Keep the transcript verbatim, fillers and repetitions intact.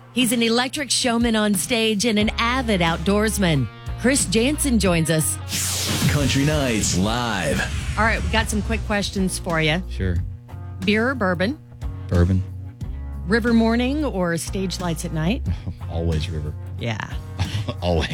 He's an electric showman on stage and an avid outdoorsman. Chris Jansen joins us. Country Nights Live. All right, we got some quick questions for you. Sure. Beer or bourbon? Bourbon. River morning or stage lights at night? Always river. Yeah. Always.